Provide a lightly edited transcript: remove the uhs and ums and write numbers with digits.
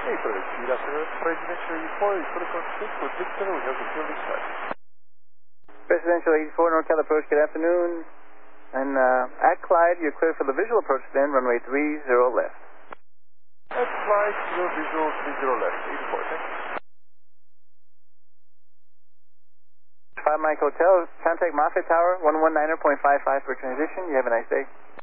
Good afternoon. Presidential 84, protocol 6 with Victor, we have the fuel dispatch. Presidential 84, NorCal approach, good afternoon. And at Clyde, you're clear for the visual approach then, runway 30 left. At Clyde, visual 30 left, 84, thank you. 5 Mike Hotel, contact Moffett Tower, 119.55 for transition. You have a nice day.